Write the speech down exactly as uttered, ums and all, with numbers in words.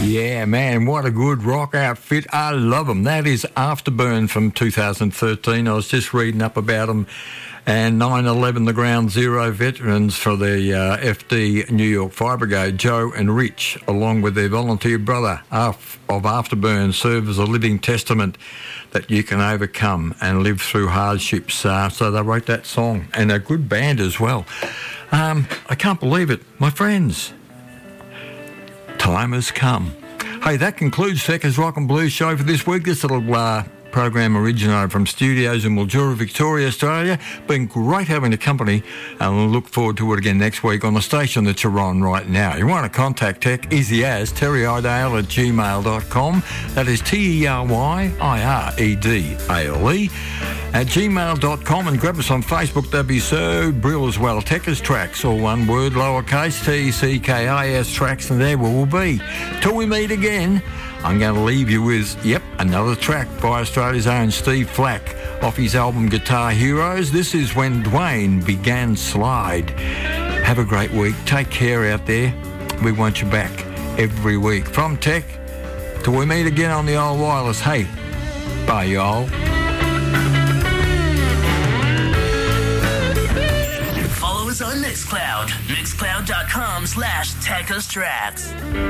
Yeah, man, what a good rock outfit. I love them. That is Afterburn from two thousand thirteen. I was just reading up about them. And nine eleven, the Ground Zero veterans for the uh, F D New York Fire Brigade, Joe and Rich, along with their volunteer brother of Afterburn, serve as a living testament that you can overcome and live through hardships. Uh, so they wrote that song, and a good band as well. Um, I can't believe it. My friends, time has come. Hey, that concludes Tekka's Rock and Blues show for this week. This little uh, program originated from studios in Mildura, Victoria, Australia. Been great having the company, and we'll look forward to it again next week on the station that you're on right now. You want to contact Tech, easy as terry idale at gmail dot com. That is T E R Y I R E D A L E at gmail dot com, and grab us on Facebook. That'd be so brill as well. Tekka's Tracks, all one word, lowercase, T E C K I S Tracks, and there we will be. Till we meet again, I'm going to leave you with, yep, another track by Australia's own Steve Flack off his album Guitar Heroes. This is When Dwayne Began Slide. Have a great week. Take care out there. We want you back every week. From Tech, till we meet again on the old wireless. Hey, bye, y'all. Follow us on Mixcloud. Mixcloud dot com slash Tekka's Tracks.